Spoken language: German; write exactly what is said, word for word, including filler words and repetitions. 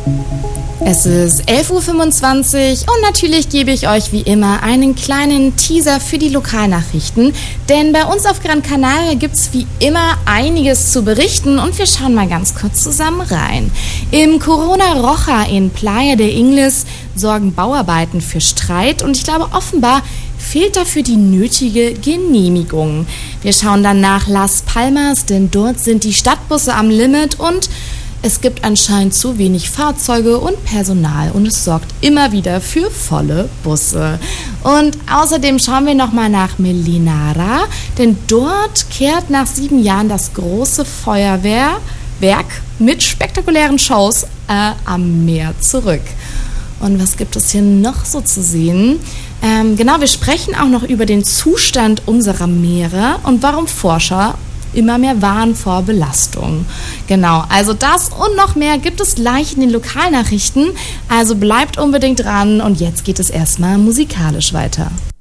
Es ist elf Uhr fünfundzwanzig und natürlich gebe ich euch wie immer einen kleinen Teaser für die Lokalnachrichten, denn bei uns auf Gran Canaria gibt es wie immer einiges zu berichten und wir schauen mal ganz kurz zusammen rein. Im Corona Roja in Playa de Ingles sorgen Bauarbeiten für Streit und ich glaube offenbar fehlt dafür die nötige Genehmigung. Wir schauen dann nach Las Palmas, denn dort sind die Stadtbusse am Limit und es gibt anscheinend zu wenig Fahrzeuge und Personal und es sorgt immer wieder für volle Busse. Und außerdem schauen wir nochmal nach Melinara, denn dort kehrt nach sieben Jahren das große Feuerwehrwerk mit spektakulären Shows äh, am Meer zurück. Und was gibt es hier noch so zu sehen? Ähm, genau, wir sprechen auch noch über den Zustand unserer Meere und warum Forscher immer mehr warnen vor Belastung. Genau, also das und noch mehr gibt es gleich in den Lokalnachrichten. Also bleibt unbedingt dran und jetzt geht es erstmal musikalisch weiter.